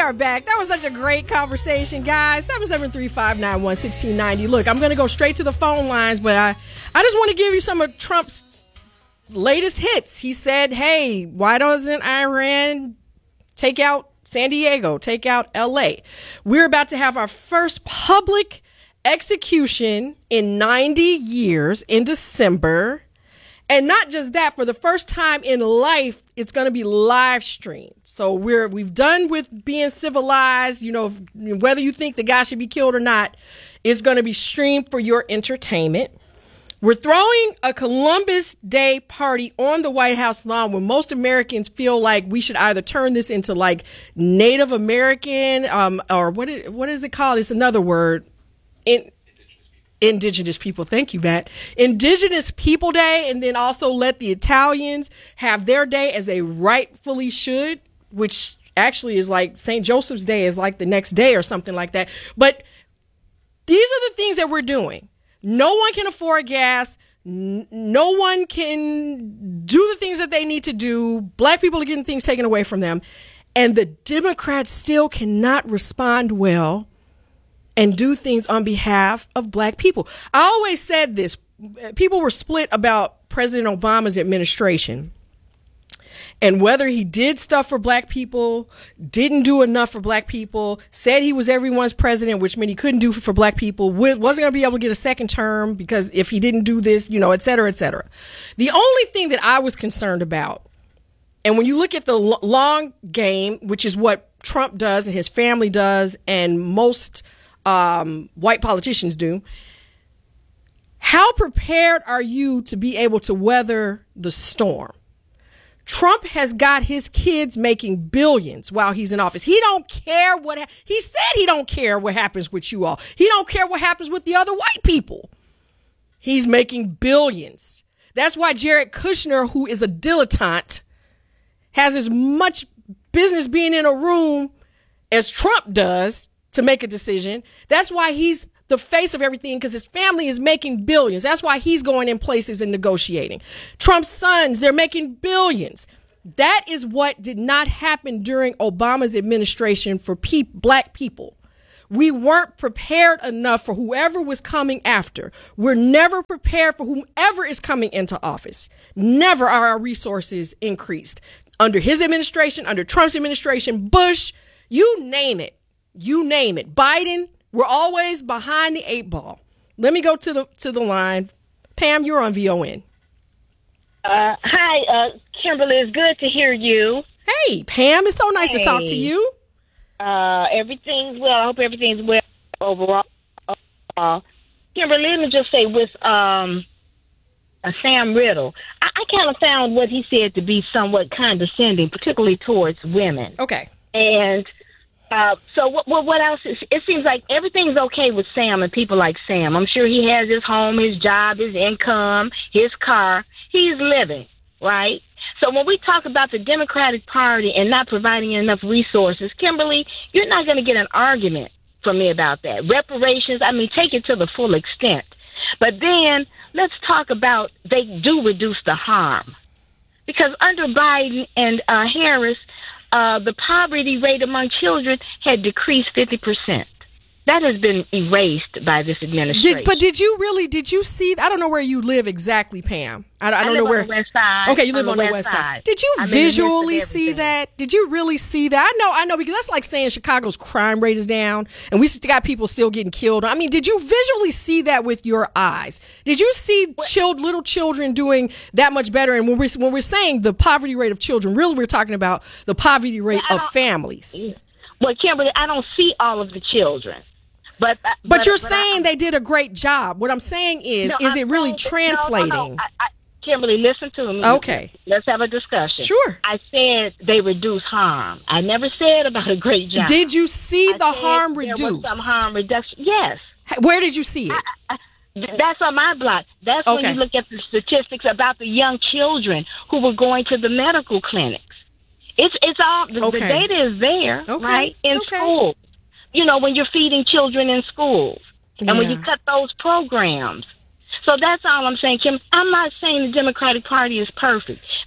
are back. That was such a great conversation, guys. 773-591-1690. Look, I'm going to go straight to the phone lines, but I just want to give you some of Trump's latest hits. He said, hey, why doesn't Iran take out San Diego, take out L.A.? We're about to have our first public execution in 90 years in December. And not just that, for the first time in life, it's going to be live streamed. So we've done with being civilized, you know, whether you think the guy should be killed or not, it's going to be streamed for your entertainment. We're throwing a Columbus Day party on the White House lawn when most Americans feel like we should either turn this into like Native American, or what is it called? It's another word. Indigenous people. Thank you, Matt. Indigenous People Day, and then also let the Italians have their day as they rightfully should, which actually is like St. Joseph's Day is like the next day or something like that. But these are the things that we're doing. No one can afford gas. No one can do the things that they need to do. Black people are getting things taken away from them. And the Democrats still cannot respond well and do things on behalf of black people. I always said this. People were split about President Obama's administration and whether he did stuff for black people, didn't do enough for black people, said he was everyone's president, which meant he couldn't do for black people, wasn't going to be able to get a second term because if he didn't do this, you know, et cetera, et cetera. The only thing that I was concerned about, and when you look at the long game, which is what Trump does and his family does and most white politicians do, how prepared are you to be able to weather the storm? Trump has got his kids making billions while he's in office. He don't care he said he don't care what happens with you all. He don't care what happens with the other white people. He's making billions. That's why Jared Kushner, who is a dilettante, has as much business being in a room as Trump does to make a decision. That's why he's the face of everything, because his family is making billions. That's why he's going in places and negotiating. Trump's sons, they're making billions. That is what did not happen during Obama's administration for black people. We weren't prepared enough for whoever was coming after. We're never prepared for whomever is coming into office. Never are our resources increased. Under his administration, under Trump's administration, Bush, you name it. You name it. Biden, we're always behind the 8 ball. Let me go to the line. Pam, you're on VON. Hi, Kimberly. It's good to hear you. Hey, Pam. It's so nice to talk to you. Everything's well. I hope everything's well overall. Kimberly, let me just say with Sam Riddle, I kind of found what he said to be somewhat condescending, particularly towards women. Okay. And so what else? It seems like everything's okay with Sam and people like Sam. I'm sure he has his home, his job, his income, his car. He's living, right? So when we talk about the Democratic Party and not providing enough resources, Kimberly, you're not going to get an argument from me about that. Reparations, I mean, take it to the full extent. But then let's talk about they do reduce the harm. Because under Biden and Harris, the poverty rate among children had decreased 50%. That has been erased by this administration. Did you see? I don't know where you live exactly, Pam. I don't know where. On the west side. Okay, you live on the west side. Did you visually see that? Did you really see that? I know, because that's like saying Chicago's crime rate is down and we got people still getting killed. I mean, did you visually see that with your eyes? Did you see little children doing that much better? And when we're saying the poverty rate of children, really we're talking about the poverty rate of families. Well, Kimberly, I don't see all of the children. But you're saying they did a great job. What I'm saying is it really translating? No. Kimberly, listen to me. Okay. Let's have a discussion. Sure. I said they reduce harm. I never said about a great job. Did you see the harm reduced? There was some harm reduction. Yes. Where did you see it? That's on my block. That's when you look at the statistics about the young children who were going to the medical clinics. It's all, the data is there, right, in school. You know, when you're feeding children in schools and when you cut those programs. So that's all I'm saying, Kim. I'm not saying the Democratic Party is perfect,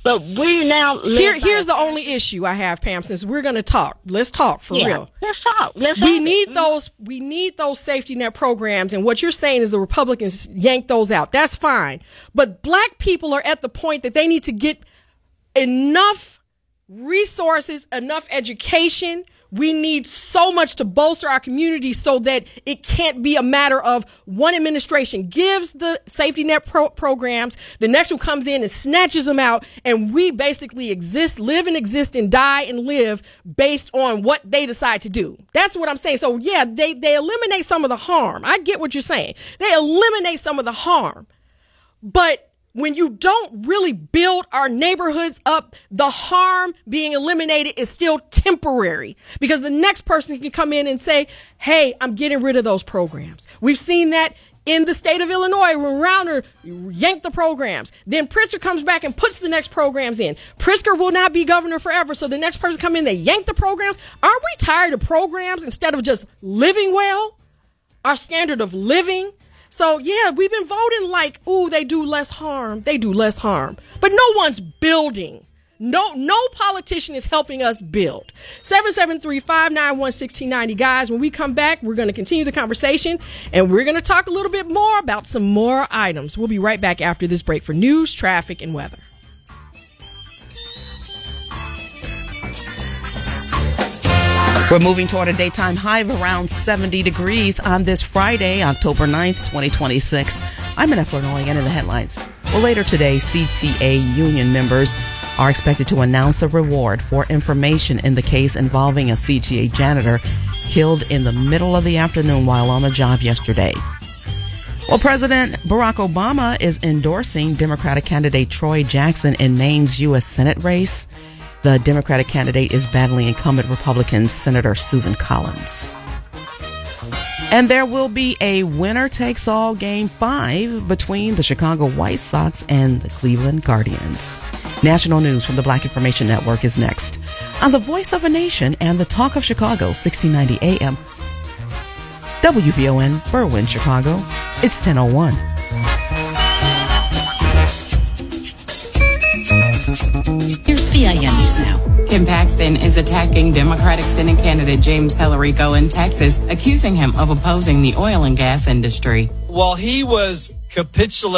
But we're now here's the only issue I have, Pam. Since we're going to talk, let's talk for real. Let's talk. We need those safety net programs, and what you're saying is the Republicans yanked those out. That's fine, but black people are at the point that they need to get enough resources, enough education. We need so much to bolster our community so that it can't be a matter of one administration gives the safety net programs, the next one comes in and snatches them out, and we basically live and exist and die and live based on what they decide to do. That's what I'm saying. So yeah, they eliminate some of the harm. I get what you're saying. They eliminate some of the harm, but when you don't really build our neighborhoods up, the harm being eliminated is still temporary because the next person can come in and say, hey, I'm getting rid of those programs. We've seen that in the state of Illinois when Rauner yanked the programs. Then Pritzker comes back and puts the next programs in. Pritzker will not be governor forever, so the next person come in, they yank the programs. Aren't we tired of programs instead of just living well? Our standard of living? So, yeah, we've been voting like, ooh, they do less harm. They do less harm. But no one's building. No politician is helping us build. 773-591-1690. Guys, when we come back, we're going to continue the conversation, and we're going to talk a little bit more about some more items. We'll be right back after this break for news, traffic, and weather. We're moving toward a daytime high of around 70 degrees on this Friday, October 9th, 2026. I'm Annette Flournoy, and in the headlines. Well, later today, CTA union members are expected to announce a reward for information in the case involving a CTA janitor killed in the middle of the afternoon while on the job yesterday. Well, President Barack Obama is endorsing Democratic candidate Troy Jackson in Maine's U.S. Senate race. The Democratic candidate is battling incumbent Republican Senator Susan Collins. And there will be a winner-takes-all Game 5 between the Chicago White Sox and the Cleveland Guardians. National news from the Black Information Network is next on the Voice of a Nation and the Talk of Chicago, 1690 AM. WVON, Berwyn, Chicago. It's 10:01. Here's VIN News Now. Kim Paxton is attacking Democratic Senate candidate James Tellerico in Texas, accusing him of opposing the oil and gas industry. While he was capitulating